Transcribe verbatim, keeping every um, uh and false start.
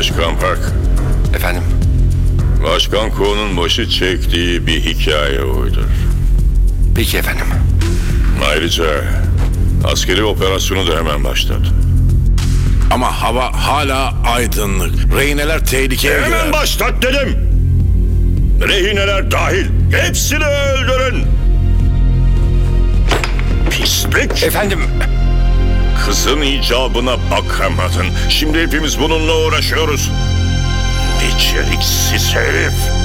Başkan Park. Efendim? Başkan Kuo'nun başı çektiği bir hikaye uydur. Peki efendim. Ayrıca askeri operasyonu da hemen başladı. Ama hava hala aydınlık. Rehineler tehlikeye girer. Hemen başlat dedim. Rehineler dahil. Hepsini öldürün. Pislik. Efendim? Kızın icabına bakamadın. Şimdi hepimiz bununla uğraşıyoruz. Beceriksiz herif.